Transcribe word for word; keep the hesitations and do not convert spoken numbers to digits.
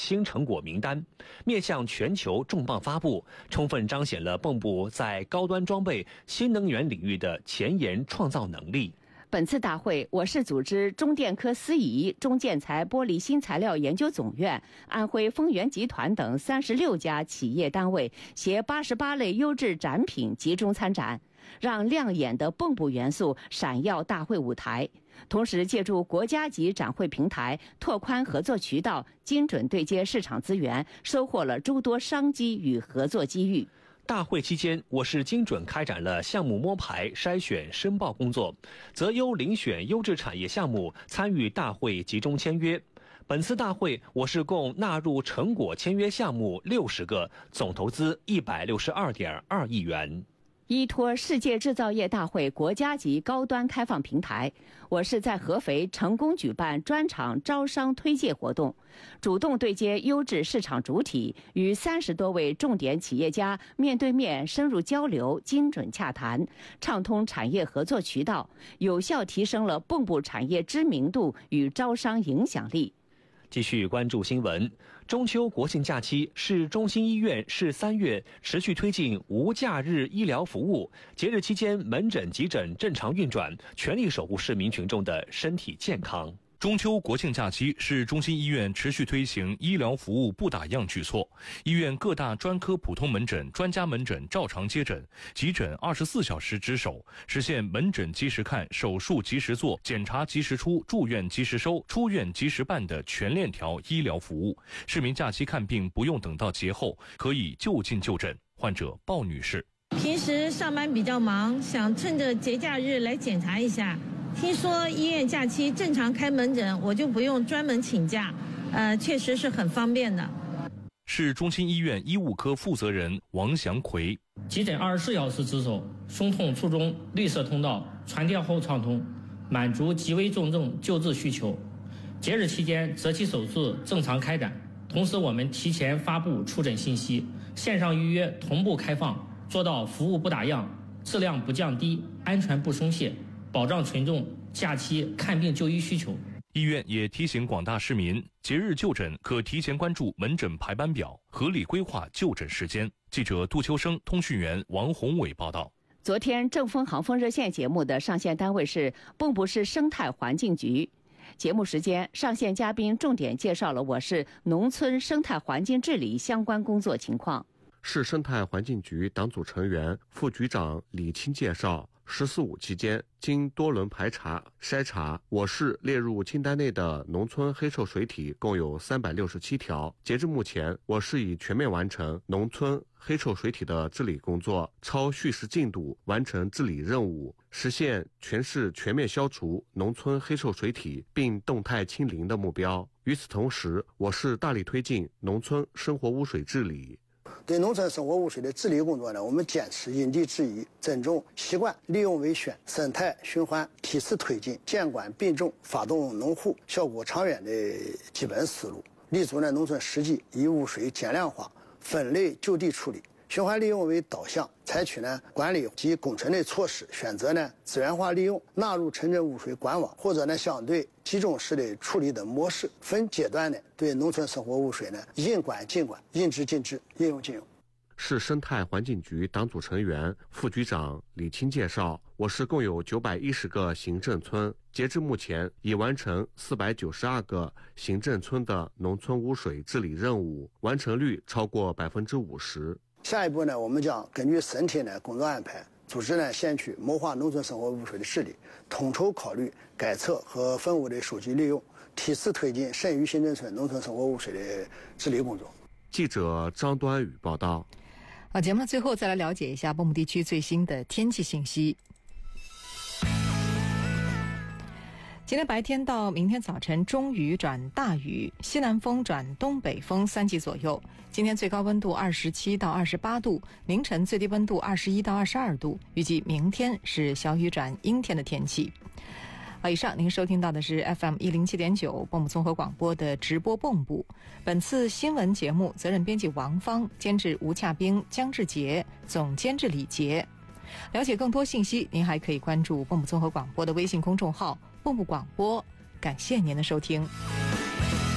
新成果名单，面向全球重磅发布，充分彰显了蚌埠在高端装备、新能源领域的前沿创造能力。 本次大会，我市组织中电科司仪、中建材玻璃新材料研究总院、安徽丰源集团等三十六家企业单位携八十八类优质展品集中参展，让亮眼的蚌埠元素闪耀大会舞台。同时，借助国家级展会平台，拓宽合作渠道，精准对接市场资源，收获了诸多商机与合作机遇。 大会期间，我市精准开展了项目摸排、筛选、申报工作，择优遴选优质产业项目参与大会集中签约。本次大会，我市共纳入成果签约项目六十个，总投资一百六十二点二亿元。 依托世界制造业大会国家级高端开放平台，我市在合肥成功举办专场招商推介活动，主动对接优质市场主体，与三十多位重点企业家面对面深入交流、精准洽谈，畅通产业合作渠道，有效提升了蚌埠产业知名度与招商影响力。 继续关注新闻。中秋国庆假期，市中心医院市三月持续推进无假日医疗服务，节日期间门诊、急诊正常运转，全力守护市民群众的身体健康。 中秋国庆假期，市中心医院持续推行医疗服务不打烊举措，医院各大专科普通门诊、专家门诊照常接诊，急诊二十四小时值守，实现门诊及时看、手术及时做、检查及时出、住院及时收、出院及时办的全链条医疗服务。市民假期看病不用等到节后，可以就近就诊。患者鲍女士： 平时上班比较忙，想趁着节假日来检查一下。听说医院假期正常开门诊，我就不用专门请假，呃，确实是很方便的。 市中心医院医务科负责人王祥奎： 急诊二十四小时值守，胸痛卒中绿色通道传电后畅通，满足极危重症救治需求。节日期间择期手术正常开展，同时我们提前发布出诊信息，线上预约同步开放，做到服务不打烊，质量不降低，安全不松懈，保障群众假期看病就医需求。 医院也提醒广大市民，节日就诊可提前关注门诊排班表，合理规划就诊时间。记者杜秋生，通讯员王宏伟报道。 昨天正风航风热线节目的上线单位是蚌埠市生态环境局。节目时间，上线嘉宾重点介绍了我市农村生态环境治理相关工作情况。 市生态环境局党组成员、副局长李清介绍，十四五期间，经多轮排查筛查，我市列入清单内的农村黑臭水体共有三百六十七条。截至目前，我市已全面完成农村黑臭水体的治理工作，超叙事进度完成治理任务，实现全市全面消除农村黑臭水体并动态清零的目标。与此同时，我市大力推进农村生活污水治理。 对农村生活污水的治理工作呢，我们坚持因地制宜、尊重习惯、利用为选、生态循环，梯次推进，监管并重，发动农户效果长远的基本思路，立足呢农村实际，以污水减量化、分类就地处理、循环利用为导向，采取呢管理及工程的措施，选择呢资源化利用，纳入城镇污水管网，或者呢相对集中式的处理的模式，分阶段呢对农村生活污水呢应管尽管，应治尽治，应用尽用。 市生态环境局党组成员、副局长李清介绍，我市共有九百一十个行政村，截至目前已完成四百九十二个行政村的农村污水治理任务，完成率超过百分之五十。 下一步呢，我们将根据身体呢工作安排，组织呢县区谋划农村生活污水的治理，统筹考虑改测和分污的数据利用，梯次推进沈余新镇村农村生活污水的治理工作。 记者张端宇报道。 好，节目的最后再来了解一下蚌埠地区最新的天气信息。今天白天到明天早晨中雨转大雨，西南风转东北风三级左右。今天最高温度二十七到二十八度，凌晨最低温度二十一到二十二度。预计明天是小雨转阴天的天气。好，以上您收听到的是 F M 一零七点九蚌埠综合广播的直播蚌埠。本次新闻节目责任编辑王芳，监制吴洽冰、姜志杰，总监制李杰。了解更多信息，您还可以关注蚌埠综合广播的微信公众号蚌埠广播。感谢您的收听。